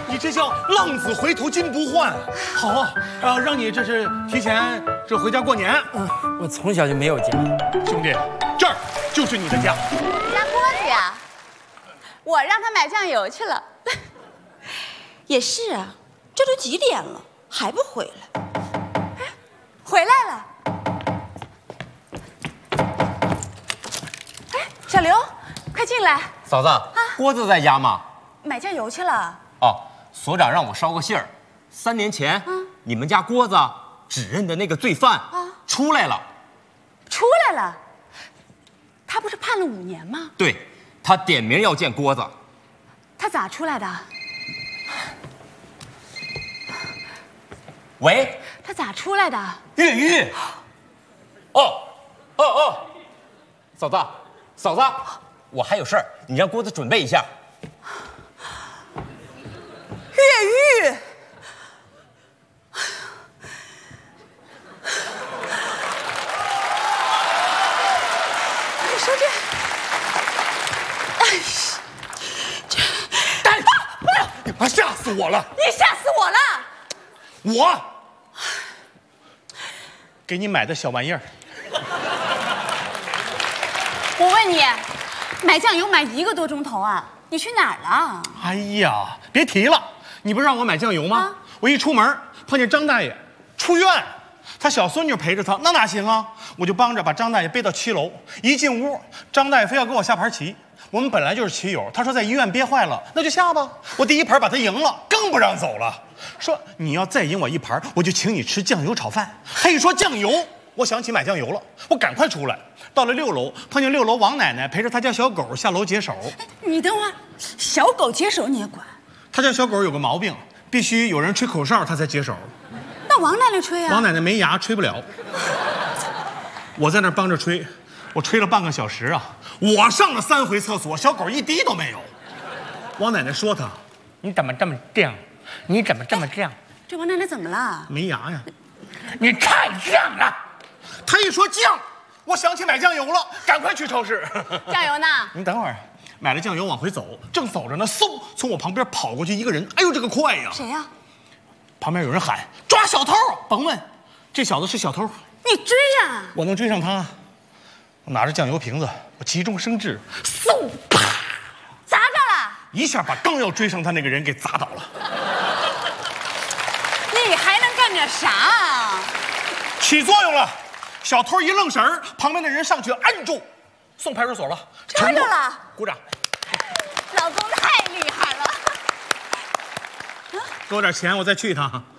你这叫浪子回头金不换。好啊，让你这是提前回家过年。 我从小就没有家。 兄弟，这儿就是你的家。 家锅子呀，我让他买酱油去了。 也是啊，这都几点了还不回来？ 哎，回来了。哎，小刘，快进来。 嫂子，锅子在家吗？ 买酱油去了。 哦，所长让我捎个信儿，3年前，你们家锅子指认的那个罪犯出来了。 出来了？他不是判了5年吗？ 对，他点名要见锅子。 他咋出来的？ 喂， 他咋出来的？ 越狱。哦，嫂子，我还有事儿，你让锅子准备一下。 越狱！你说这，吓死我了！ 你吓死我了！ 我给你买的小玩意儿。 我问你，买酱油买1个多钟头啊？你去哪儿了？ 哎呀，别提了，你不是让我买酱油吗？我一出门碰见张大爷出院，他小孙女陪着他，那哪行啊？我就帮着把张大爷背到7楼。一进屋，张大爷非要跟我下盘棋。我们本来就是棋友，他说在医院憋坏了，那就下吧。我第1盘把他赢了，更不让走了，说你要再赢我1盘，我就请你吃酱油炒饭。他一说酱油，我想起买酱油了，我赶快出来。到了6楼，碰见6楼王奶奶陪着她家小狗下楼解手。 你等会儿，小狗解手你也管？ 她家小狗有个毛病，必须有人吹口哨它才解手。 那王奶奶吹啊？ 王奶奶没牙，吹不了。我在那儿帮着吹，我吹了半个小时啊！我上了3回厕所，小狗一滴都没有。王奶奶说她：“你怎么这么犟？你怎么这么犟？” 这王奶奶怎么了？ 没牙呀！ 你太犟了！ 她一说犟，我想起买酱油了，赶快去超市。 酱油呢？ 你等会儿，买了酱油往回走，正走着呢，嗖，从我旁边跑过去一个人，哎呦，这个快呀！ 谁呀？ 旁边有人喊抓小偷，甭问，这小子是小偷。 你追呀！ 我能追上他？我拿着酱油瓶子，我急中生智，嗖，啪， 砸着了， 一下把刚要追上他那个人给砸倒了。 你还能干点啥？ 起作用了，小偷一愣神儿，旁边的人上去按住，送派出所了。 抓着了， 鼓掌。 老公太厉害了。 给我点钱，我再去一趟。